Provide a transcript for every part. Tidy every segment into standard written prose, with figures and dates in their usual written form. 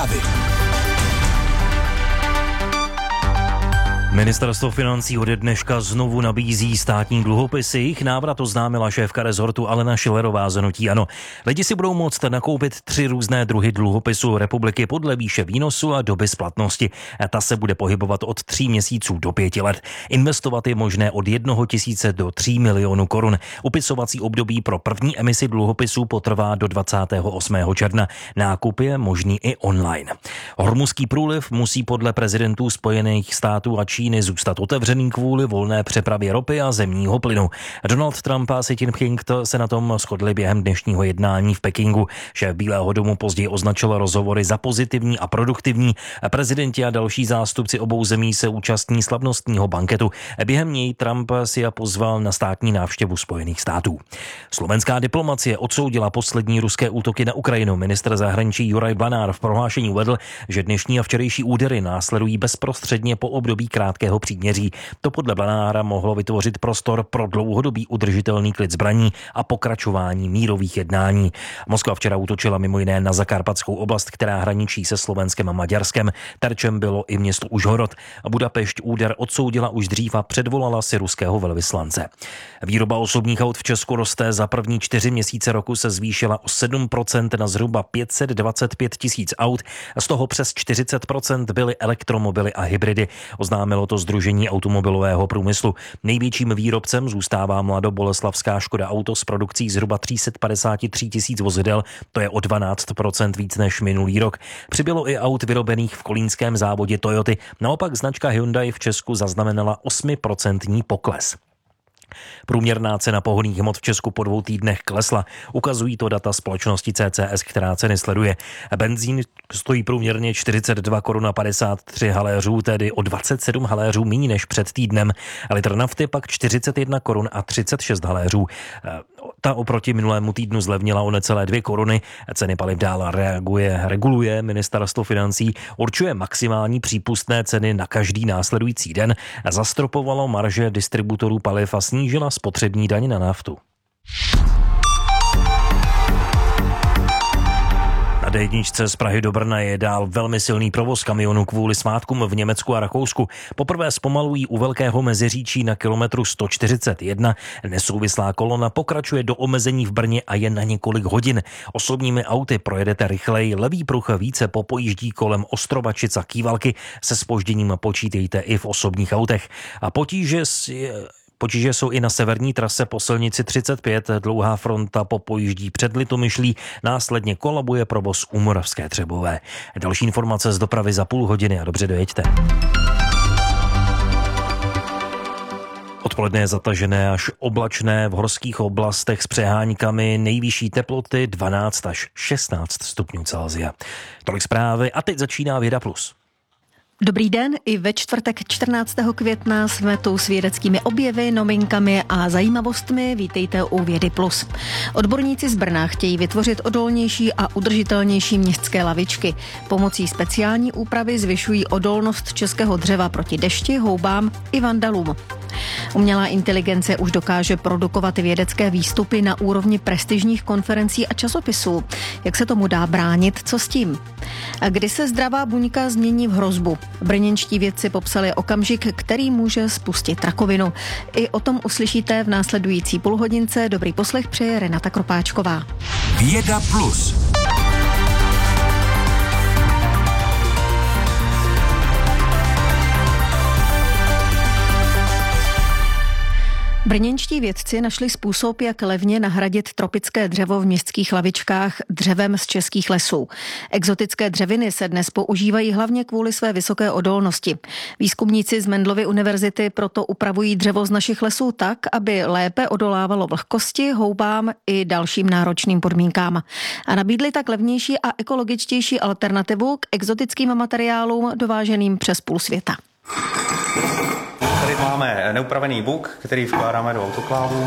zprávy. Ministerstvo financí ode dneška znovu nabízí státní dluhopisy. Jejich návrat oznámila šéfka rezortu Alena Schillerová z hnutí ANO. Lidi si budou moct nakoupit 3 různé druhy dluhopisů republiky podle výše výnosu a doby splatnosti. Ta se bude pohybovat od 3 měsíců do 5 let. Investovat je možné od 1 000 do 3 milionů korun. Upisovací období pro první emisi dluhopisů potrvá do 28. června. Nákup je možný i online. Hormuzský průliv musí podle prezidentů Spojených států a Číny zůstat otevřený kvůli volné přepravě ropy a zemního plynu. Donald Trump a Xi Jinping se na tom shodli během dnešního jednání v Pekingu. Šéf Bílého domu později označil rozhovory za pozitivní a produktivní. Prezidenti a další zástupci obou zemí se účastní slavnostního banketu. Během něj Trump si je pozval na státní návštěvu Spojených států. Slovenská diplomacie odsoudila poslední ruské útoky na Ukrajinu. Ministr zahraničí Juraj Blanár v prohlášení uvedl, že dnešní a včerejší údery následují bezprostředně po období krátkého příměří. To podle Blanára mohlo vytvořit prostor pro dlouhodobý udržitelný klid zbraní a pokračování mírových jednání. Moskva včera útočila mimo jiné na Zakarpatskou oblast, která hraničí se Slovenskem a Maďarskem. Terčem bylo i město Užhorod. Budapešť úder odsoudila už dřív a předvolala si ruského velvyslance. Výroba osobních aut v Česku roste. Za první 4 měsíce roku se zvýšila o 7% na zhruba 525 000 aut. Z toho přes 40% byly elektromobily a hybridy. Oznámilo to Sdružení automobilového průmyslu. Největším výrobcem zůstává mladoboleslavská Škoda Auto s produkcí zhruba 353 000 vozidel, to je o 12% víc než minulý rok. Přibylo i aut vyrobených v kolínském závodě Toyoty, naopak značka Hyundai v Česku zaznamenala 8% pokles. Průměrná cena pohonných hmot v Česku po 2 týdnech klesla. Ukazují to data společnosti CCS, která ceny sleduje. Benzín stojí průměrně 42 korun a 53 haléřů, tedy o 27 haléřů méně než před týdnem. Litr nafty pak 41 korun a 36 haléřů. Ta oproti minulému týdnu zlevnila o necelé 2 koruny. Ceny paliv dál reguluje Ministerstvo financí, určuje maximální přípustné ceny na každý následující den, zastropovalo marže distributorů paliv a snížila spotřební daň na naftu. Na D1 z Prahy do Brna je dál velmi silný provoz kamionů kvůli svátkům v Německu a Rakousku. Poprvé zpomalují u Velkého Meziříčí na kilometru 141. Nesouvislá kolona pokračuje do omezení v Brně a je na několik hodin. Osobními auty projedete rychleji, levý pruh více popojíždí kolem Ostrobačic a Kývalky. Se zpožděním počítejte i v osobních autech. A Potíže jsou i na severní trase po silnici 35, dlouhá fronta popojíždí před Litomyšlí, následně kolabuje provoz u Moravské Třebové. Další informace z dopravy za půl hodiny a dobře dojeďte. Odpoledne je zatažené až oblačné v horských oblastech s přeháňkami, nejvyšší teploty 12 až 16 stupňů Celsia. Tolik zprávy a teď začíná Věda Plus. Dobrý den, i ve čtvrtek 14. května jsme tu s vědeckými objevy, novinkami a zajímavostmi. Vítejte u Vědy Plus. Odborníci z Brna chtějí vytvořit odolnější a udržitelnější městské lavičky. Pomocí speciální úpravy zvyšují odolnost českého dřeva proti dešti, houbám i vandalům. Umělá inteligence už dokáže produkovat vědecké výstupy na úrovni prestižních konferencí a časopisů. Jak se tomu dá bránit, co s tím? A kdy se zdravá buňka změní v hrozbu? Brněnští vědci popsali okamžik, který může spustit rakovinu. I o tom uslyšíte v následující půlhodince. Dobrý poslech přeje Renata Kropáčková. Věda Plus. Brněnští vědci našli způsob, jak levně nahradit tropické dřevo v městských lavičkách dřevem z českých lesů. Exotické dřeviny se dnes používají hlavně kvůli své vysoké odolnosti. Výzkumníci z Mendelovy univerzity proto upravují dřevo z našich lesů tak, aby lépe odolávalo vlhkosti, houbám i dalším náročným podmínkám. A nabídli tak levnější a ekologičtější alternativu k exotickým materiálům dováženým přes půl světa. Tady máme neupravený buk, který vkládáme do autoklávu.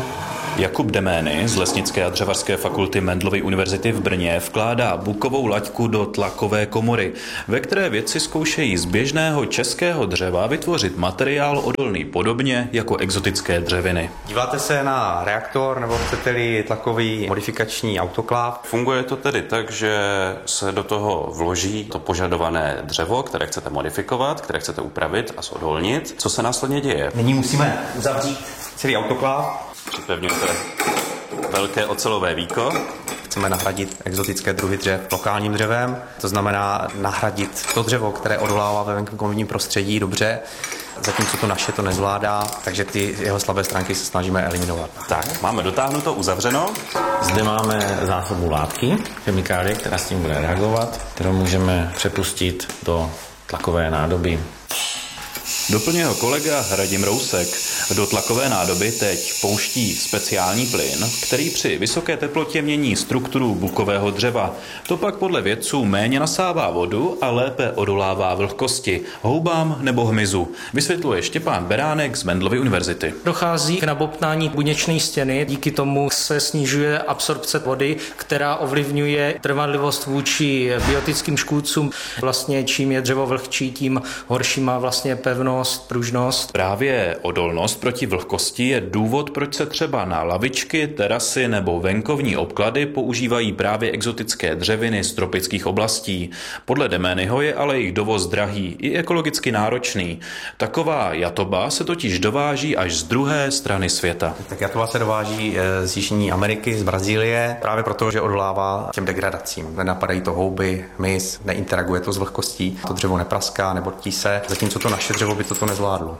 Jakub Demény z Lesnické a dřevařské fakulty Mendelovy univerzity v Brně vkládá bukovou laťku do tlakové komory, ve které vědci zkoušejí z běžného českého dřeva vytvořit materiál odolný podobně jako exotické dřeviny. Díváte se na reaktor nebo chcete-li tlakový modifikační autokláv? Funguje to tedy tak, že se do toho vloží to požadované dřevo, které chcete modifikovat, které chcete upravit a zodolnit. Co se následně děje? Nyní musíme uzavřít celý autokláv. Připevňujete velké ocelové víko. Chceme nahradit exotické druhy dřev lokálním dřevem, to znamená nahradit to dřevo, které odolává ve venkovním prostředí dobře, zatímco to naše to nezvládá, takže ty jeho slabé stránky se snažíme eliminovat. Tak, máme dotáhnuto, uzavřeno. Zde máme zásobu látky, chemikálie, která s tím bude reagovat, kterou můžeme přepustit do tlakové nádoby. Doplňuje ho kolega Radim Rousek. Do tlakové nádoby teď pouští speciální plyn, který při vysoké teplotě mění strukturu bukového dřeva. To pak podle vědců méně nasává vodu a lépe odolává vlhkosti, houbám nebo hmyzu. Vysvětluje Štěpán Beránek z Mendelovy univerzity. Dochází k nabobtnání buněčné stěny, díky tomu se snižuje absorpce vody, která ovlivňuje trvanlivost vůči biotickým škůdcům. Vlastně čím je dřevo vlhčí, tím horší má vlastně pevnost, pružnost. Právě odolnost proti vlhkosti je důvod, proč se třeba na lavičky, terasy nebo venkovní obklady používají právě exotické dřeviny z tropických oblastí. Podle Deményho je ale jejich dovoz drahý i ekologicky náročný. Taková jatoba se totiž dováží až z druhé strany světa. Tak jatoba se dováží z Jižní Ameriky, z Brazílie, právě proto, že odolává těm degradacím. Nenapadají to houby, hmyz, neinteraguje to s vlhkostí, to dřevo nepraská, nebortí se, zatímco to naše dřevo by toto nezvládlo.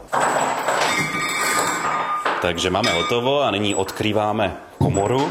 Takže máme hotovo a nyní odkrýváme komoru.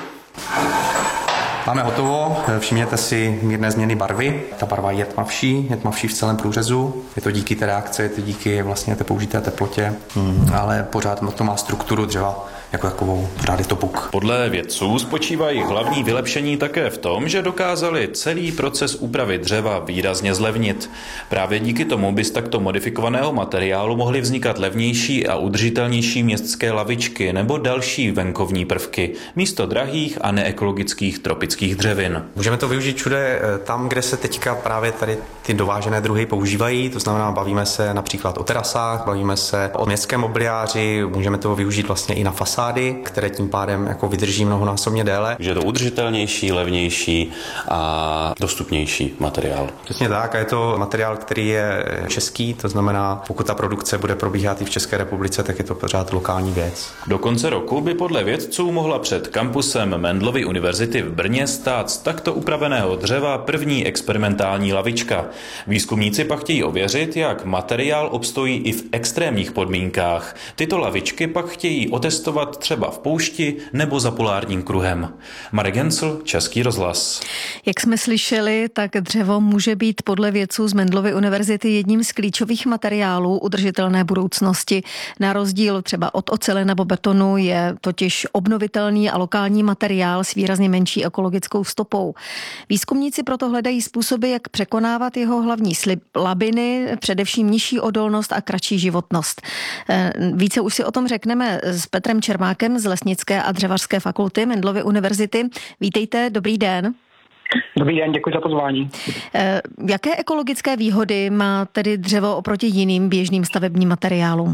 Máme hotovo, všimněte si mírné změny barvy. Ta barva je tmavší v celém průřezu. Je to díky té reakci, je to díky vlastně té použité teplotě, ale pořád to má strukturu dřeva jako takovou, pořád je to buk. Podle vědců spočívají hlavní vylepšení také v tom, že dokázali celý proces úpravy dřeva výrazně zlevnit. Právě díky tomu by z takto modifikovaného materiálu mohly vznikat levnější a udržitelnější městské lavičky nebo další venkovní prvky, místo drahých a neekologických tropických dřevin. Můžeme to využít všude tam, kde se teďka právě tady ty dovážené druhy používají, to znamená, bavíme se například o terasách, bavíme se o městském mobiliáři, můžeme to využít vlastně i na fasády, které tím pádem jako vydrží mnohonásobně déle. Že je to udržitelnější, levnější a dostupnější materiál. Přesně tak, a je to materiál, který je český, to znamená, pokud ta produkce bude probíhat i v České republice, tak je to pořád lokální věc. Do konce roku by podle vědců mohla před kampusem Mendelovy univerzity v Brně stát z takto upraveného dřeva první experimentální lavička. Výzkumníci pak chtějí ověřit, jak materiál obstojí i v extrémních podmínkách. Tyto lavičky pak chtějí otestovat třeba v poušti nebo za polárním kruhem. Marek Hensl, Český rozhlas. Jak jsme slyšeli, tak dřevo může být podle vědců z Mendelovy univerzity jedním z klíčových materiálů udržitelné budoucnosti. Na rozdíl třeba od oceli nebo betonu je totiž obnovitelný a lokální materiál s výrazně menší ekologickou stopou. Výzkumníci proto hledají způsoby, jak překonávat jeho hlavní slabiny, především nižší odolnost a kratší životnost. Více už si o tom řekneme s Petrem Čermákem z Lesnické a dřevařské fakulty Mendelovy univerzity. Vítejte, dobrý den. Dobrý den, děkuji za pozvání. Jaké ekologické výhody má tedy dřevo oproti jiným běžným stavebním materiálům?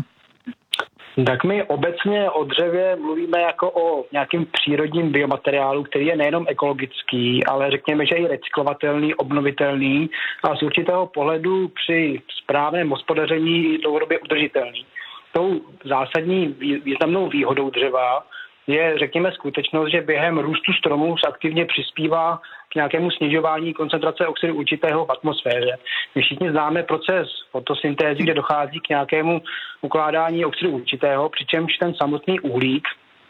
Tak my obecně o dřevě mluvíme jako o nějakým přírodním biomateriálu, který je nejenom ekologický, ale řekněme, že i recyklovatelný, obnovitelný a z určitého pohledu při správném hospodaření dlouhodobě udržitelný. Tou zásadní významnou výhodou dřeva je, řekněme, skutečnost, že během růstu stromů aktivně přispívá k nějakému snižování koncentrace oxidu uhličitého v atmosféře. My všichni známe proces fotosyntézy, kde dochází k nějakému ukládání oxidu uhličitého, přičemž ten samotný uhlík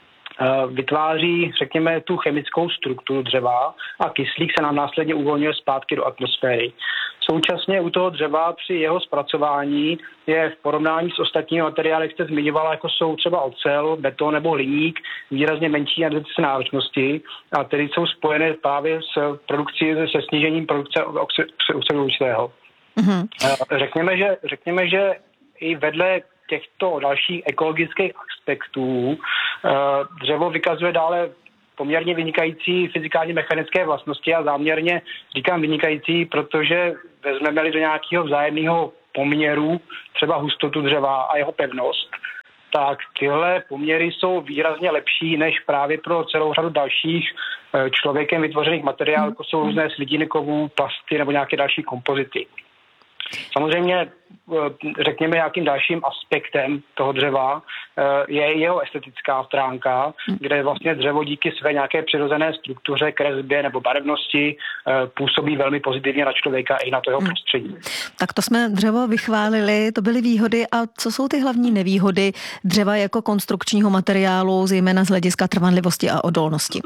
vytváří, řekněme, tu chemickou strukturu dřeva a kyslík se nám následně uvolňuje zpátky do atmosféry. Současně u toho dřeva při jeho zpracování je v porovnání s ostatními materiály, jak jste zmiňovala, jako jsou třeba ocel, beton nebo hliník, výrazně menší energetické náročnosti a tedy jsou spojené právě se snížením produkce oxidu uhličitého. Řekněme, že i vedle těchto dalších ekologických aspektů dřevo vykazuje dále poměrně vynikající fyzikálně mechanické vlastnosti a záměrně říkám vynikající, protože vezmeme-li do nějakého vzájemného poměru třeba hustotu dřeva a jeho pevnost, tak tyhle poměry jsou výrazně lepší než právě pro celou řadu dalších člověkem vytvořených materiálů, jako jsou různé slitiny kovů, plasty nebo nějaké další kompozity. Samozřejmě, řekněme, nějakým dalším aspektem toho dřeva je jeho estetická stránka, kde vlastně dřevo díky své nějaké přirozené struktuře, kresbě nebo barevnosti působí velmi pozitivně na člověka i na to jeho prostředí. Tak to jsme dřevo vychválili, to byly výhody. A co jsou ty hlavní nevýhody dřeva jako konstrukčního materiálu, zejména z hlediska trvanlivosti a odolnosti?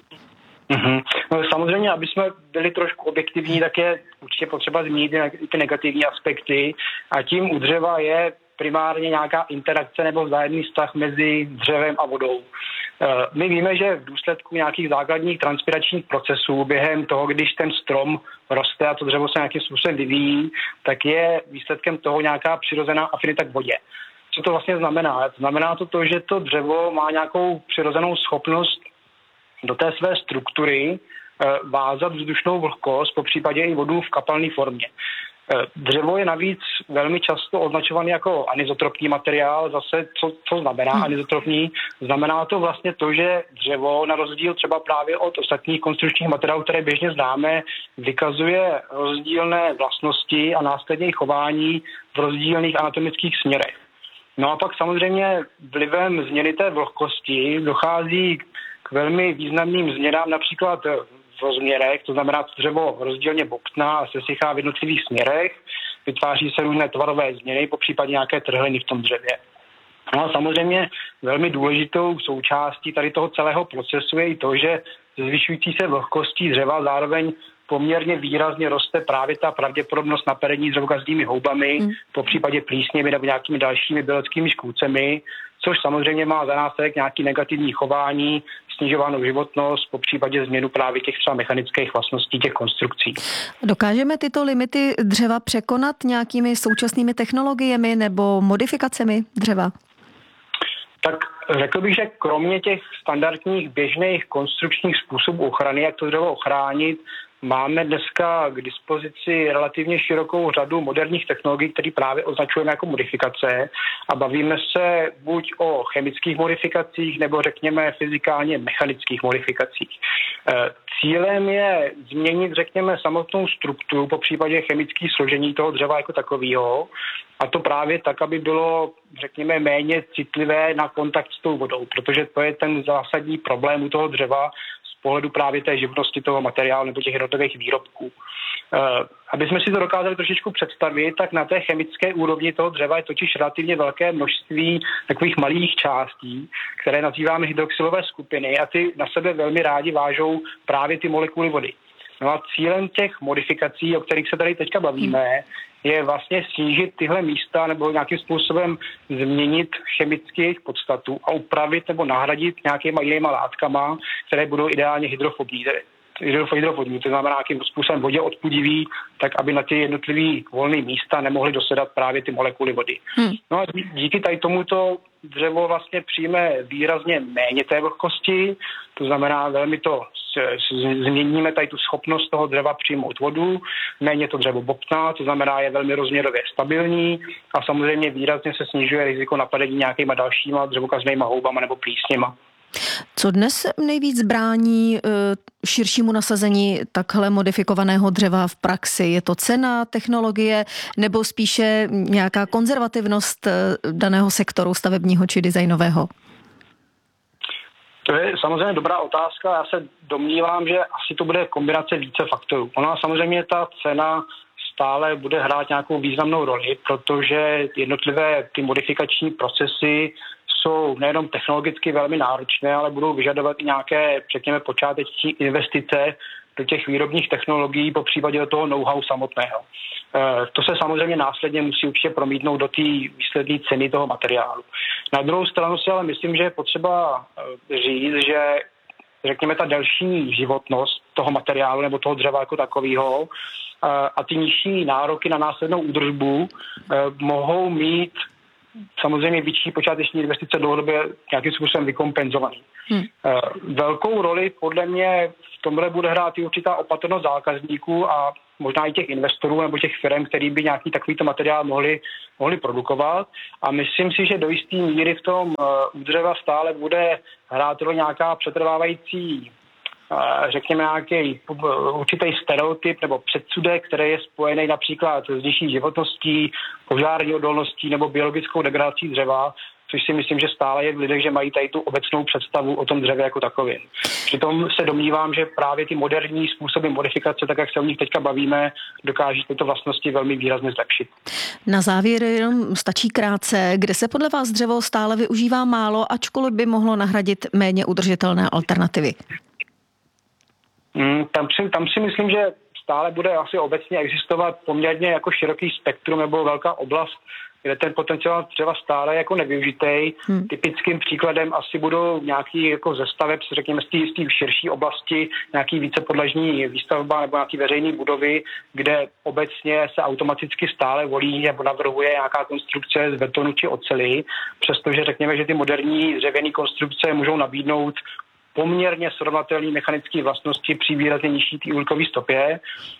No, samozřejmě, aby jsme byli trošku objektivní, tak je určitě potřeba zmínit ty negativní aspekty a tím u dřeva je primárně nějaká interakce nebo vzájemný vztah mezi dřevem a vodou. My víme, že v důsledku nějakých základních transpiračních procesů během toho, když ten strom roste a to dřevo se nějakým způsobem vyvíjí, tak je výsledkem toho nějaká přirozená afinita k vodě. Co to vlastně znamená? Znamená to, že to dřevo má nějakou přirozenou schopnost do té své struktury vázat vzdušnou vlhkost, popřípadě i vodu v kapalné formě. Dřevo je navíc velmi často označovaný jako anizotropní materiál. Zase, co znamená anizotropní? Znamená to vlastně to, že dřevo, na rozdíl třeba právě od ostatních konstrukčních materiálů, které běžně známe, vykazuje rozdílné vlastnosti a následně chování v rozdílných anatomických směrech. No a pak samozřejmě vlivem změny té vlhkosti dochází k velmi významným změnám, například v rozměrech, to znamená, že dřevo rozdílně bobtná a sesychá v jednotlivých směrech, vytváří se různé tvarové změny, popřípadě nějaké trhliny v tom dřevě. No a samozřejmě velmi důležitou součástí tady toho celého procesu je i to, že zvyšující se vlhkostí dřeva zároveň poměrně výrazně roste právě ta pravděpodobnost napadení dřevokaznými houbami, popřípadě plísněmi nebo nějakými dalšími běleckými škůdcemi, což samozřejmě má za následek nějaký negativní chování, snižovanou životnost, popřípadě změnu právě těch třeba mechanických vlastností těch konstrukcí. Dokážeme tyto limity dřeva překonat nějakými současnými technologiemi nebo modifikacemi dřeva? Tak řekl bych, že kromě těch standardních běžných konstrukčních způsobů ochrany, jak to dřevo ochránit, máme dneska k dispozici relativně širokou řadu moderních technologií, které právě označujeme jako modifikace a bavíme se buď o chemických modifikacích nebo řekněme fyzikálně mechanických modifikacích. Cílem je změnit, řekněme, samotnou strukturu, popřípadě chemické složení toho dřeva jako takového, a to právě tak, aby bylo, řekněme, méně citlivé na kontakt s tou vodou, protože to je ten zásadní problém u toho dřeva z pohledu právě té živnosti toho materiálu nebo těch jednotlivých výrobků. Aby jsme si to dokázali trošičku představit, tak na té chemické úrovni toho dřeva je totiž relativně velké množství takových malých částí, které nazýváme hydroxylové skupiny a ty na sebe velmi rádi vážou právě ty molekuly vody. No a cílem těch modifikací, o kterých se tady teďka bavíme, je vlastně snížit tyhle místa nebo nějakým způsobem změnit chemicky jejich podstatu a upravit nebo nahradit nějakýma jinýma látkama, které budou ideálně hydrofobní, to znamená nějakým způsobem vodě odpudivý, tak aby na ty jednotlivý volné místa nemohly dosedat právě ty molekuly vody. No a díky tady tomuto dřevo vlastně přijme výrazně méně té vlhkosti, to znamená velmi to změníme tady tu schopnost toho dřeva přijmout vodu, méně to dřevo bobtná, to znamená je velmi rozměrově stabilní a samozřejmě výrazně se snižuje riziko napadení nějakýma dalšíma dřevokaznýma houbama nebo plísněma. Co dnes nejvíc brání širšímu nasazení takhle modifikovaného dřeva v praxi? Je to cena, technologie nebo spíše nějaká konzervativnost daného sektoru stavebního či designového? To je samozřejmě dobrá otázka. Já se domnívám, že asi to bude kombinace více faktorů. Ona samozřejmě ta cena stále bude hrát nějakou významnou roli, protože jednotlivé ty modifikační procesy jsou nejenom technologicky velmi náročné, ale budou vyžadovat i nějaké, řekněme, počáteční investice do těch výrobních technologií, popřípadě do toho know-how samotného. To se samozřejmě následně musí určitě promítnout do té výsledné ceny toho materiálu. Na druhou stranu si ale myslím, že je potřeba říct, že řekněme ta delší životnost toho materiálu nebo toho dřeva jako takového a ty nižší nároky na následnou údržbu mohou mít samozřejmě větší počáteční investice dlouhodobě nějakým způsobem vykompenzovaný. Velkou roli podle mě v tomhle bude hrát i určitá opatrnost zákazníků a možná i těch investorů nebo těch firm, který by nějaký takovýto materiál mohli produkovat. A myslím si, že do jisté míry v tom u dřeva stále bude hrát roli nějaká přetrvávající, řekněme, nějaký určitý stereotyp nebo předsudek, který je spojený například s nižší životností, požární odolností nebo biologickou degradací dřeva, což si myslím, že stále je v lidech, že mají tady tu obecnou představu o tom dřevě jako takovém. Přitom se domnívám, že právě ty moderní způsoby modifikace, tak jak se o nich teďka bavíme, dokáží tyto vlastnosti velmi výrazně zlepšit. Na závěr jenom stačí krátce, kde se podle vás dřevo stále využívá málo, ačkoliv by mohlo nahradit méně udržitelné alternativy? Tam si myslím, že stále bude asi obecně existovat poměrně jako široký spektrum nebo velká oblast, kde ten potenciál dřeva stále jako nevyužitej. Typickým příkladem asi budou nějaký jako ze staveb, řekněme, z té širší oblasti, nějaký vícepodlažní výstavba nebo nějaký veřejný budovy, kde obecně se automaticky stále volí nebo navrhuje nějaká konstrukce z betonu či oceli, přestože řekněme, že ty moderní dřevěné konstrukce můžou nabídnout poměrně srovnatelné mechanické vlastnosti při výrazně nižší té uhlíkové stopě.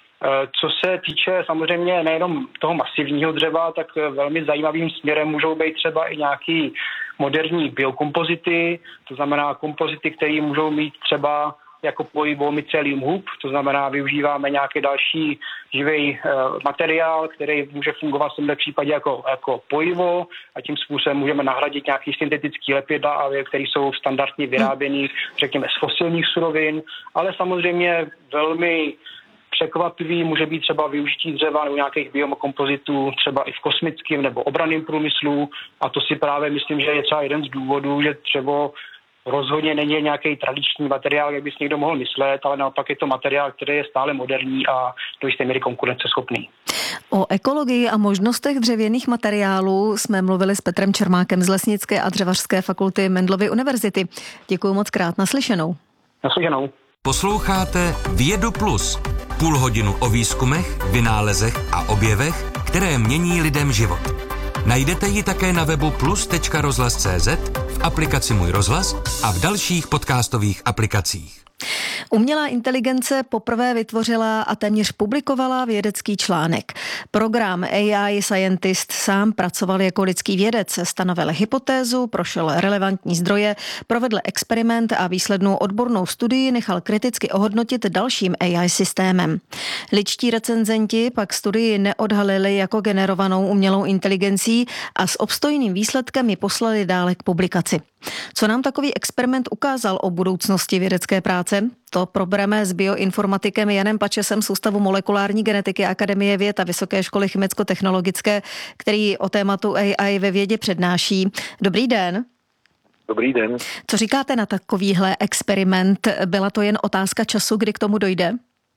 Co se týče samozřejmě nejenom toho masivního dřeva, tak velmi zajímavým směrem můžou být třeba i nějaký moderní biokompozity, to znamená kompozity, které můžou mít třeba jako pojivo mycelium hub, to znamená využíváme nějaký další živý materiál, který může fungovat v tomto případě jako pojivo a tím způsobem můžeme nahradit nějaký syntetický lepidla, které jsou standardně vyráběny, řekněme, z fosilních surovin, ale samozřejmě velmi překvapivý může být třeba využití dřeva nebo nějakých biokompozitů třeba i v kosmickém nebo obranném průmyslu a to si právě myslím, že je třeba jeden z důvodů, že dřevo rozhodně není nějaký tradiční materiál, jak by si někdo mohl myslet, ale naopak je to materiál, který je stále moderní a do jisté míry konkurenceschopný. O ekologii a možnostech dřevěných materiálů jsme mluvili s Petrem Čermákem z Lesnické a dřevařské fakulty Mendelovy univerzity. Děkuji moc krát, naslyšenou. Naslyšenou. Posloucháte Vědu Plus. Půl hodinu o výzkumech, vynálezech a objevech, které mění lidem život. Najdete ji také na webu plus.rozhlas.cz, v aplikaci Můj rozhlas a v dalších podcastových aplikacích. Umělá inteligence poprvé vytvořila a téměř publikovala vědecký článek. Program AI Scientist sám pracoval jako lidský vědec, stanovil hypotézu, prošel relevantní zdroje, provedl experiment a výslednou odbornou studii nechal kriticky ohodnotit dalším AI systémem. Lidští recenzenti pak studii neodhalili jako generovanou umělou inteligencí a s obstojným výsledkem ji poslali dále k publikaci. Co nám takový experiment ukázal o budoucnosti vědecké práce? To probereme s bioinformatikem Janem Pačesem z Ústavu molekulární genetiky Akademie věd a Vysoké školy chemicko-technologické, který o tématu AI ve vědě přednáší. Dobrý den. Dobrý den. Co říkáte na takovýhle experiment? Byla to jen otázka času, kdy k tomu dojde?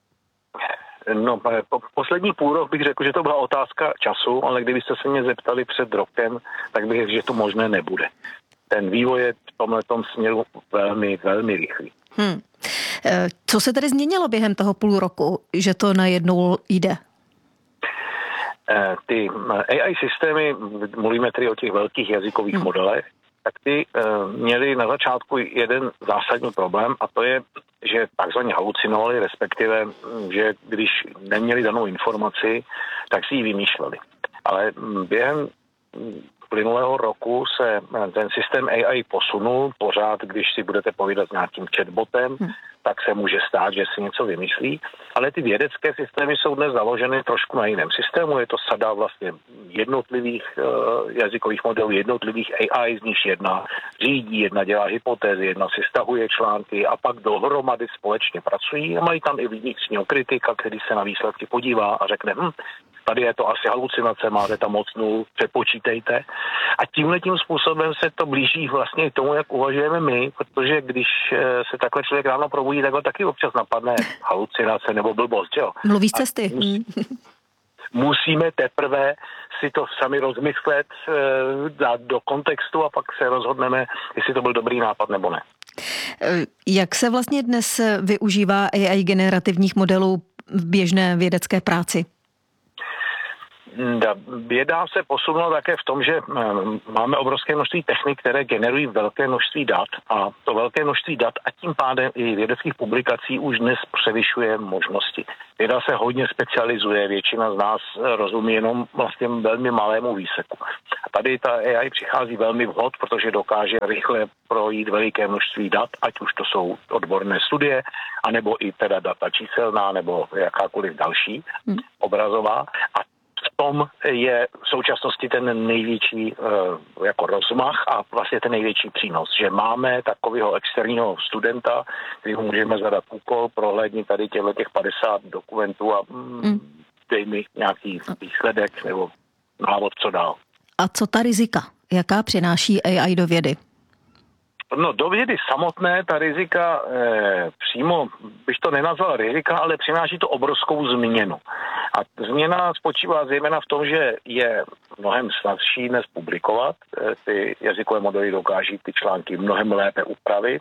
No, poslední půl rok bych řekl, že to byla otázka času, ale kdybyste se mě zeptali před rokem, tak bych řekl, že to možné nebude. Ten vývoj je v tomhletom směru velmi, velmi rychlý. Co se tedy změnilo během toho půl roku, že to najednou jde? Ty AI systémy, mluvíme tedy o těch velkých jazykových modelech, tak ty měly na začátku jeden zásadní problém a to je, že takzvaně halucinovali, respektive, že když neměli danou informaci, tak si ji vymýšleli. Ale během plynulého roku se ten systém AI posunul. Pořád, když si budete povídat s nějakým chatbotem, tak se může stát, že si něco vymyslí. Ale ty vědecké systémy jsou dnes založeny trošku na jiném systému. Je to sada vlastně jednotlivých jazykových modelů, jednotlivých AI, z nich jedna řídí, jedna dělá hypotézy, jedna si stahuje články a pak dohromady společně pracují a mají tam i vnitřního kritika, který se na výsledky podívá a řekne, tady je to asi halucinace, máte tam moc nul, přepočítejte. A tímhletím způsobem se to blíží vlastně k tomu, jak uvažujeme my, protože když se takhle člověk ráno probudí, tak ho taky občas napadne halucinace nebo blbost, jo? Mluví z cesty. Musíme teprve si to sami rozmyslet, dát do kontextu a pak se rozhodneme, jestli to byl dobrý nápad nebo ne. Jak se vlastně dnes využívá AI generativních modelů v běžné vědecké práci? Věda se posunula také v tom, že máme obrovské množství technik, které generují velké množství dat a to velké množství dat a tím pádem i vědeckých publikací už dnes převyšuje možnosti. Věda se hodně specializuje, většina z nás rozumí jenom vlastně velmi malému výseku. A tady ta AI přichází velmi vhod, protože dokáže rychle projít veliké množství dat, ať už to jsou odborné studie, anebo i teda data číselná, nebo jakákoliv další obrazová. A v tom je v současnosti ten největší jako rozmach a vlastně ten největší přínos, že máme takového externího studenta, který můžeme zadat úkol, prohlédni tady těch 50 dokumentů a dej mi nějaký výsledek nebo návod, co dál. A co ta rizika? Jaká přináší AI do vědy? No do vědy samotné ta rizika přímo bych to nenazval rizika, ale přináší to obrovskou změnu. A změna spočívá zejména v tom, že je mnohem snazší dnes publikovat. Ty jazykové modely dokáží ty články mnohem lépe upravit.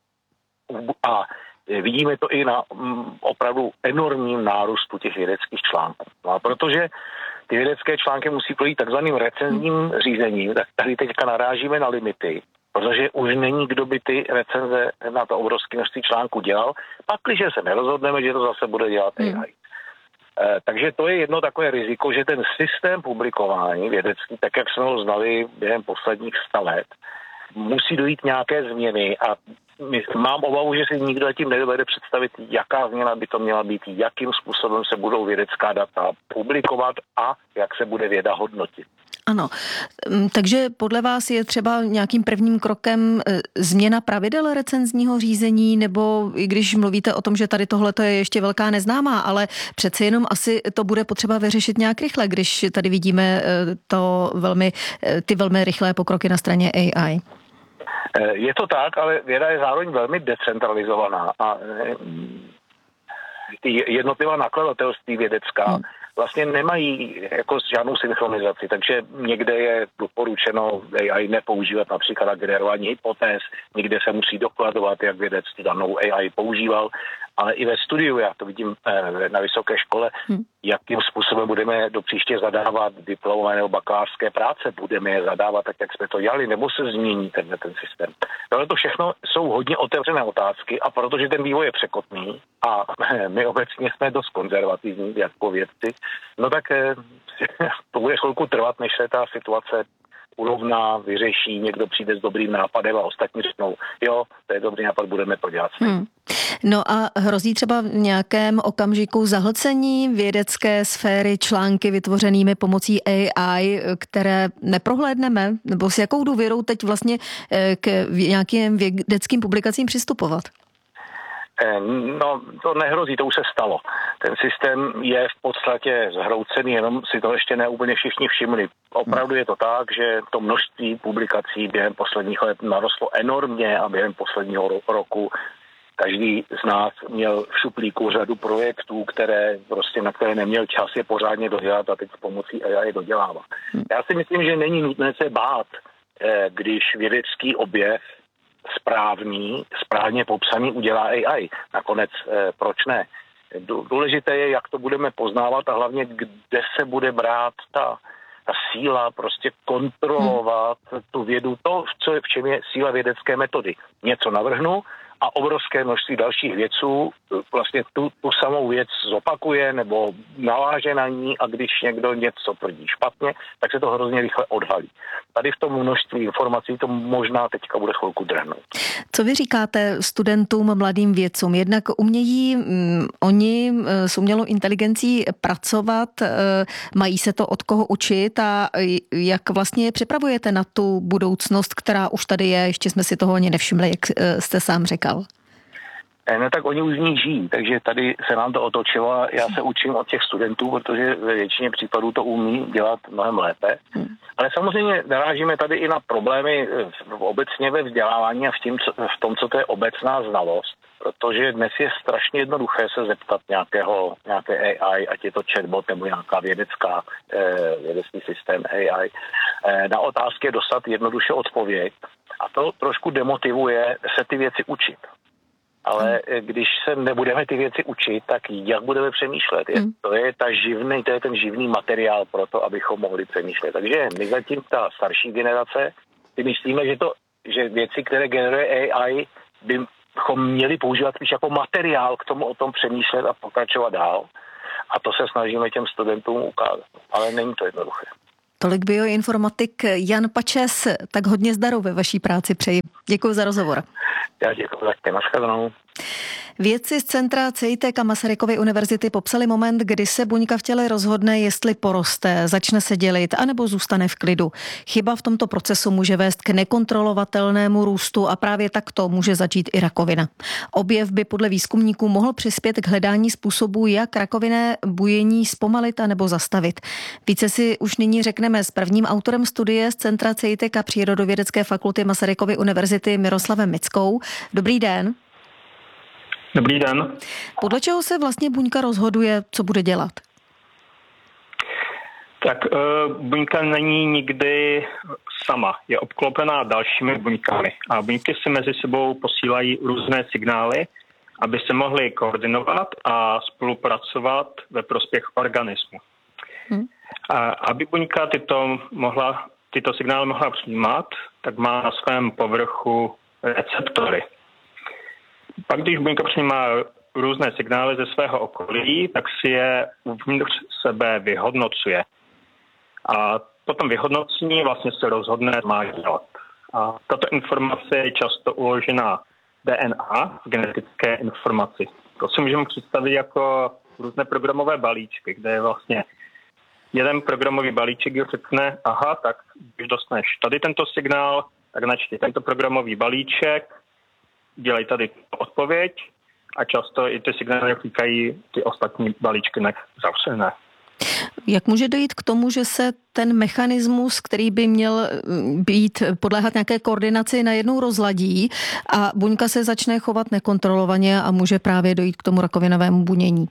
A vidíme to i na opravdu enormním nárůstu těch vědeckých článků. No a protože ty vědecké články musí projít takzvaným recenzním řízením, tak tady teďka narážíme na limity, protože už není, kdo by ty recenze na to obrovské množství článků dělal, pakliže se nerozhodneme, že to zase bude dělat AI. Takže to je jedno takové riziko, že ten systém publikování vědecký, tak jak jsme ho znali během posledních 100 let, musí dojít nějaké změny a mám obavu, že si nikdo tím nedovede představit, jaká změna by to měla být, jakým způsobem se budou vědecká data publikovat a jak se bude věda hodnotit. Ano, takže podle vás je třeba nějakým prvním krokem změna pravidel recenzního řízení, nebo i když mluvíte o tom, že tady tohle je ještě velká neznámá, ale přece jenom asi to bude potřeba vyřešit nějak rychle, když tady vidíme ty velmi rychlé pokroky na straně AI. Je to tak, ale věda je zároveň velmi decentralizovaná a ty jednotlivá nakladatelství vědecká vlastně nemají jako žádnou synchronizaci, takže někde je doporučeno AI nepoužívat například na generování hypotéz, někde se musí dokladovat, jak vědec tu danou AI používal, ale i ve studiu, já to vidím na vysoké škole, jakým způsobem budeme do příště zadávat diplomové nebo bakalářské práce, budeme je zadávat tak, jak jsme to dělali, nebo se změní ten systém. Tohle to všechno jsou hodně otevřené otázky a protože ten vývoj je překotný a my obecně jsme dost konzervativní jako vědci, no tak to bude chvilku trvat, než se ta situace urovná, vyřeší, někdo přijde s dobrým nápadem a ostatní řeknou, jo, to je dobrý nápad, budeme to dělat. No a hrozí třeba v nějakém okamžiku zahlcení vědecké sféry články vytvořenými pomocí AI, které neprohlédneme, nebo s jakou důvěrou teď vlastně k nějakým vědeckým publikacím přistupovat? No, to nehrozí, to už se stalo. Ten systém je v podstatě zhroucený, jenom si to ještě ne úplně všichni všimli. Opravdu je to tak, že to množství publikací během posledních let narostlo enormně a během posledního roku každý z nás měl v šuplíku řadu projektů, na které neměl čas je pořádně dodělat a teď s pomocí AI dodělává. Já si myslím, že není nutné se bát, když vědecký objev správně popsaný udělá AI. Nakonec proč ne? Důležité je, jak to budeme poznávat a hlavně, kde se bude brát ta síla prostě kontrolovat tu vědu, v čem je síla vědecké metody. Něco navrhnu a obrovské množství dalších vědců vlastně tu samou věc zopakuje nebo naváže na ní a když někdo něco tvrdí špatně, tak se to hrozně rychle odhalí. Tady v tom množství informací to možná teďka bude chvilku drhnout. Co vy říkáte studentům, mladým vědcům? Jednak umějí oni s umělou inteligencí pracovat, mají se to od koho učit a jak vlastně je připravujete na tu budoucnost, která už tady je, ještě jsme si toho ani nevšimli, jak jste sám řekl. No tak oni už z ní žijí, takže tady se nám to otočilo a já se učím od těch studentů, protože ve většině případů to umí dělat mnohem lépe. Ale samozřejmě narážíme tady i na problémy obecně ve vzdělávání a v tom, co to je obecná znalost, protože dnes je strašně jednoduché se zeptat nějaké AI, ať je to chatbot nebo nějaká vědecký systém AI, na otázky dostat jednoduše odpověď a to trošku demotivuje se ty věci učit. Ale když se nebudeme ty věci učit, tak jak budeme přemýšlet? To je ten živný materiál pro to, abychom mohli přemýšlet. Takže my zatím ta starší generace si myslíme, že věci, které generuje AI, bychom měli používat spíš jako materiál k tomu o tom přemýšlet a pokračovat dál. A to se snažíme těm studentům ukázat. Ale není to jednoduché. Tolik bioinformatik Jan Pačes, tak hodně zdaru ve vaší práci přeji. Děkuji za rozhovor. Já děkuji, tak nashledanou. Vědci z centra CEITEC a Masarykovy univerzity popsali moment, kdy se buňka v těle rozhodne, jestli poroste, začne se dělit, anebo zůstane v klidu. Chyba v tomto procesu může vést k nekontrolovatelnému růstu a právě takto může začít i rakovina. Objev by podle výzkumníků mohl přispět k hledání způsobů, jak rakovinné bujení zpomalit anebo zastavit. Více si už nyní řekneme s prvním autorem studie z centra CEITEC a Přírodovědecké fakulty Masarykovy univerzity Miroslavem Mickou. Dobrý den. Dobrý den. Podle čeho se vlastně buňka rozhoduje, co bude dělat? Tak buňka není nikdy sama. Je obklopená dalšími buňkami. A buňky si mezi sebou posílají různé signály, aby se mohly koordinovat a spolupracovat ve prospěch organismu. A aby buňka tyto signály mohla přijímat, tak má na svém povrchu receptory. Pak, když buňka přijímá různé signály ze svého okolí, tak si je uvnitř sebe vyhodnocuje. A potom vyhodnocení vlastně se rozhodne, co má dělat. A tato informace je často uložena DNA, v genetické informaci. To si můžeme představit jako různé programové balíčky, kde je vlastně jeden programový balíček, který řekne, aha, tak když dostaneš tady tento signál, tak načti tento programový balíček, dělej tady odpověď a často i ty signály říkají ty ostatní balíčky zavřené. Jak může dojít k tomu, že se ten mechanismus, který by měl podléhat nějaké koordinaci, najednou rozladí a buňka se začne chovat nekontrolovaně a může právě dojít k tomu rakovinovému bunění?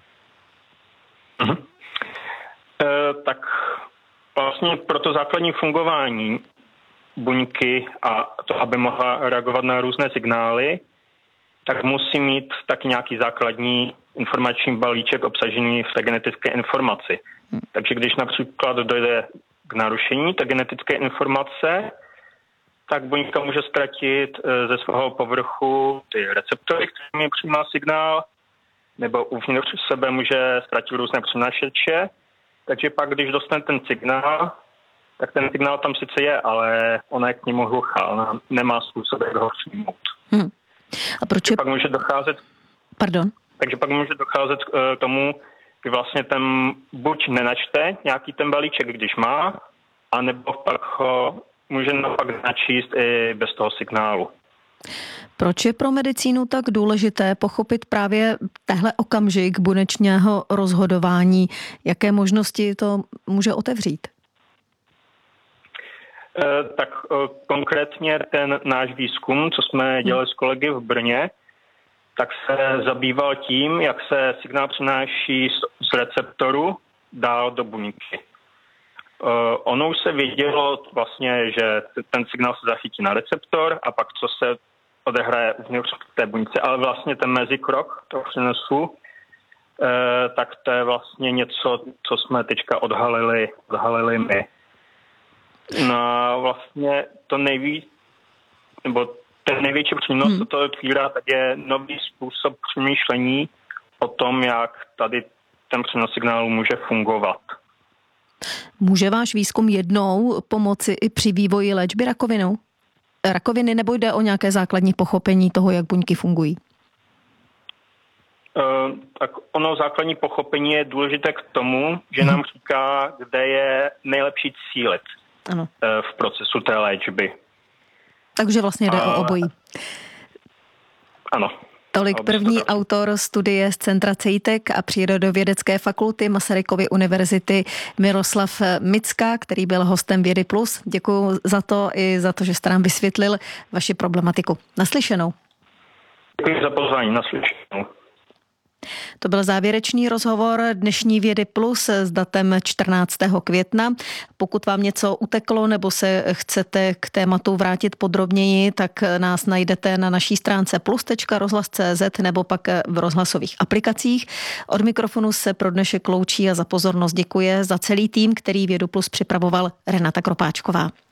Tak vlastně pro to základní fungování buňky a to, aby mohla reagovat na různé signály, tak musí mít taky nějaký základní informační balíček obsažený v té genetické informaci. Takže když například dojde k narušení té genetické informace, tak buňka může ztratit ze svého povrchu ty receptory, kterými přijímá signál, nebo uvnitř sebe může ztratit různé přenášeče. Takže pak, když dostane ten signál, tak ten signál tam sice je, ale ona je k němu hluchá. Ona nemá způsob, jak ho přijmout. A proč je... Pak může docházet... Pardon? Takže pak může docházet k tomu, kdy vlastně ten buď nenačte nějaký ten balíček, když má, anebo pak ho může naopak načíst i bez toho signálu. Proč je pro medicínu tak důležité pochopit právě tehle okamžik buněčného rozhodování? Jaké možnosti to může otevřít? Tak konkrétně ten náš výzkum, co jsme dělali s kolegy v Brně, tak se zabýval tím, jak se signál přenáší z receptoru dál do buňky. Ono už se vědělo vlastně, že ten signál se zachytí na receptor a pak co se odehraje uvnitř té buňce, ale vlastně ten mezikrok toho přenosu, tak to je vlastně něco, co jsme teďka odhalili my. No a vlastně ten největší přínos to otvírá, tak je nový způsob přemýšlení o tom, jak tady ten přenos signálu může fungovat. Může váš výzkum jednou pomoci i při vývoji léčby rakoviny, nebo jde o nějaké základní pochopení toho, jak buňky fungují? Tak ono základní pochopení je důležité k tomu, že nám říká, kde je nejlepší cílit v procesu té léčby. Takže vlastně jde o obojí. Ano. Tolik první autor studie z centra CEITEC a Přírodovědecké fakulty Masarykovy univerzity Miroslav Micka, který byl hostem Vědy Plus. Děkuji za to i za to, že jste nám vysvětlil vaši problematiku. Naslyšenou. Děkuji za pozvání. Naslyšenou. To byl závěrečný rozhovor dnešní Vědy Plus s datem 14. května. Pokud vám něco uteklo nebo se chcete k tématu vrátit podrobněji, tak nás najdete na naší stránce plus.rozhlas.cz nebo pak v rozhlasových aplikacích. Od mikrofonu se pro dnešek loučí a za pozornost děkuje za celý tým, který Vědu Plus připravoval Renata Kropáčková.